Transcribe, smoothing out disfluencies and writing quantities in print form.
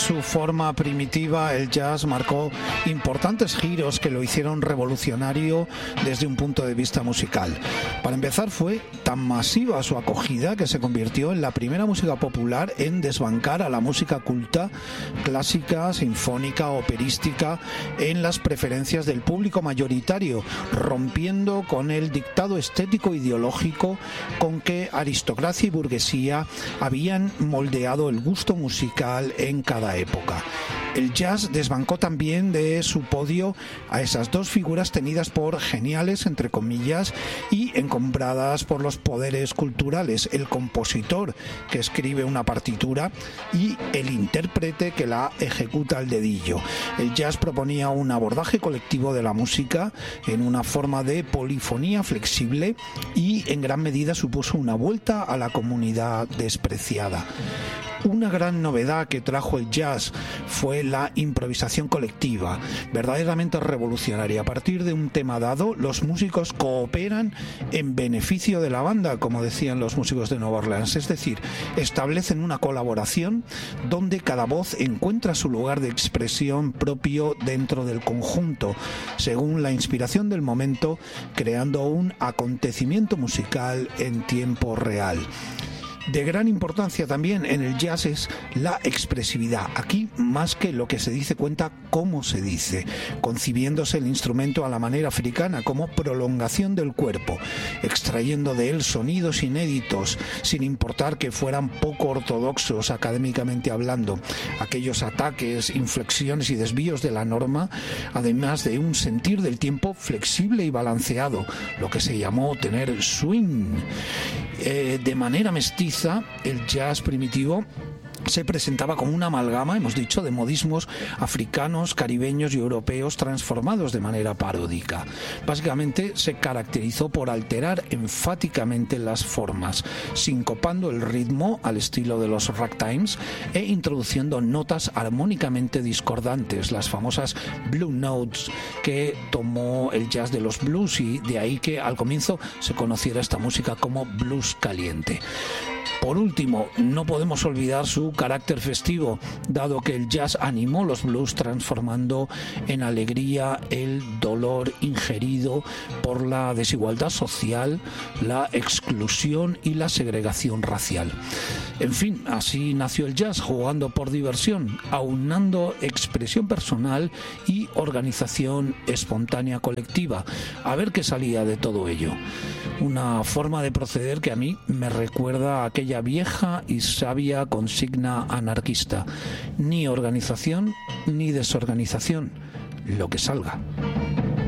su forma primitiva, el jazz marcó importantes giros que lo hicieron revolucionario desde un punto de vista musical. Para empezar, fue tan masiva su acogida que se convirtió en la primera música popular en desbancar a la música culta, clásica, sinfónica, operística en las preferencias del público mayoritario, rompiendo con el dictado estético ideológico con que aristocracia y burguesía habían moldeado el gusto musical en cada época. El jazz desbancó también de su podio a esas dos figuras tenidas por geniales, entre comillas, y encumbradas por los poderes culturales: el compositor que escribe una partitura y el intérprete que la ejecuta al dedillo. El jazz proponía un abordaje colectivo de la música en una forma de polifonía flexible y en gran medida supuso una vuelta a la comunidad despreciada. Una gran novedad que trajo el jazz fue la improvisación colectiva, verdaderamente revolucionaria. A partir de un tema dado, los músicos cooperan en beneficio de la banda, como decían los músicos de Nueva Orleans, es decir, establecen una colaboración donde cada voz encuentra su lugar de expresión propio dentro del conjunto, según la inspiración del momento, creando un acontecimiento musical en tiempo real. De gran importancia también en el jazz es la expresividad. Aquí, más que lo que se dice, cuenta cómo se dice, concibiéndose el instrumento a la manera africana como prolongación del cuerpo, extrayendo de él sonidos inéditos, sin importar que fueran poco ortodoxos académicamente hablando. Aquellos ataques, inflexiones y desvíos de la norma, además de un sentir del tiempo flexible y balanceado, lo que se llamó tener swing. De manera mestiza, el jazz primitivo se presentaba como una amalgama, hemos dicho, de modismos africanos, caribeños y europeos transformados de manera paródica. Básicamente se caracterizó por alterar enfáticamente las formas, sincopando el ritmo al estilo de los ragtimes e introduciendo notas armónicamente discordantes, las famosas blue notes que tomó el jazz de los blues, y de ahí que al comienzo se conociera esta música como blues caliente. Por último, no podemos olvidar su carácter festivo, dado que el jazz animó los blues transformando en alegría el dolor ingerido por la desigualdad social, la exclusión y la segregación racial. En fin, así nació el jazz, jugando por diversión, aunando expresión personal y organización espontánea colectiva. A ver qué salía de todo ello. Una forma de proceder que a mí me recuerda a aquella vieja y sabia consigna anarquista: ni organización ni desorganización, lo que salga.